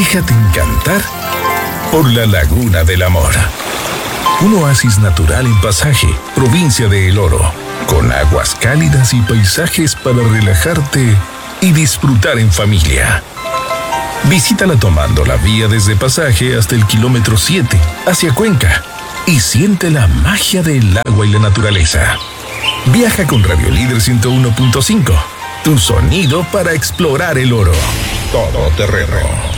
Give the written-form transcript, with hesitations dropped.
Déjate encantar por la Laguna del Amor. Un oasis natural en Pasaje, provincia de El Oro, con aguas cálidas y paisajes para relajarte y disfrutar en familia. Visítala tomando la vía desde Pasaje hasta el kilómetro 7, hacia Cuenca, y siente la magia del agua y la naturaleza. Viaja con Radio Líder 101.5, tu sonido para explorar El Oro. Todo terreno.